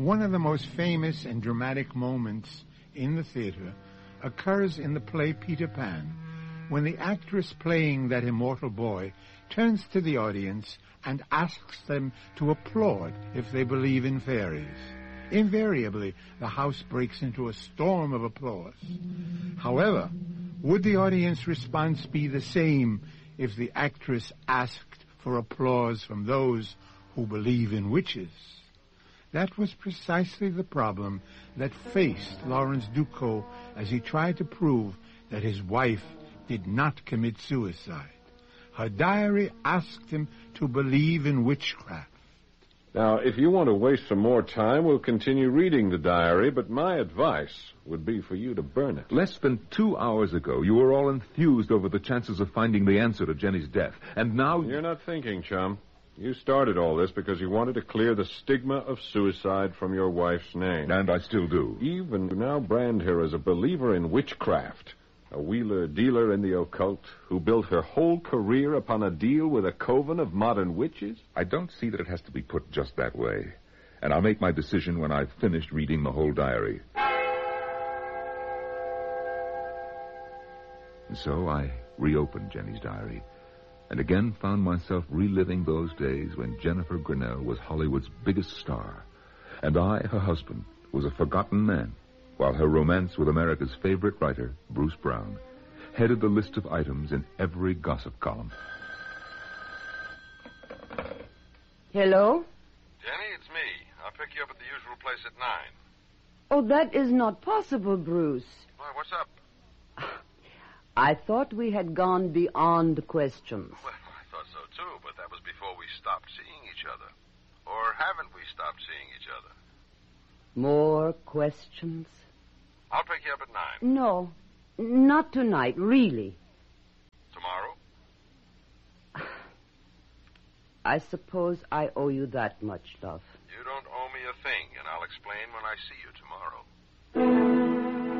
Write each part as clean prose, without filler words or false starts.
One of the most famous and dramatic moments in the theater occurs in the play Peter Pan, when the actress playing that immortal boy turns to the audience and asks them to applaud if they believe in fairies. Invariably, the house breaks into a storm of applause. However, would the audience response be the same if the actress asked for applause from those who believe in witches? That was precisely the problem that faced Lawrence Ducot as he tried to prove that his wife did not commit suicide. Her diary asked him to believe in witchcraft. Now, if you want to waste some more time, we'll continue reading the diary, but my advice would be for you to burn it. Less than 2 hours ago, you were all enthused over the chances of finding the answer to Jenny's death. And now... You're not thinking, chum. You started all this because you wanted to clear the stigma of suicide from your wife's name. And I still do. Even now brand her as a believer in witchcraft. A wheeler-dealer in the occult who built her whole career upon a deal with a coven of modern witches? I don't see that it has to be put just that way. And I'll make my decision when I've finished reading the whole diary. And so I reopened Jenny's diary, and again found myself reliving those days when Jennifer Grinnell was Hollywood's biggest star, and I, her husband, was a forgotten man, while her romance with America's favorite writer, Bruce Brown, headed the list of items in every gossip column. Hello? Jenny, it's me. I'll pick you up at the usual place at 9. Oh, that is not possible, Bruce. Why, what's up? I thought we had gone beyond questions. Well, I thought so too, but that was before we stopped seeing each other. Or haven't we stopped seeing each other? More questions? I'll pick you up at 9. No, not tonight, really. Tomorrow? I suppose I owe you that much, love. You don't owe me a thing, and I'll explain when I see you tomorrow.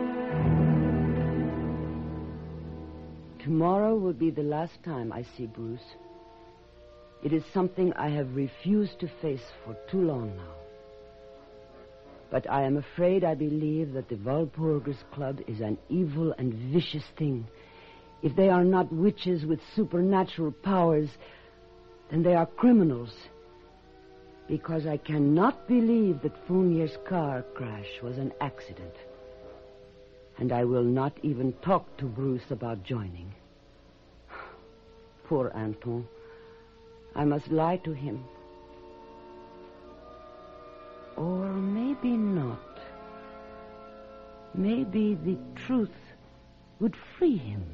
Tomorrow will be the last time I see Bruce. It is something I have refused to face for too long now. But I am afraid I believe that the Walpurgis Club is an evil and vicious thing. If they are not witches with supernatural powers, then they are criminals. Because I cannot believe that Fournier's car crash was an accident. And I will not even talk to Bruce about joining. Poor Anton. I must lie to him. Or maybe not. Maybe the truth would free him.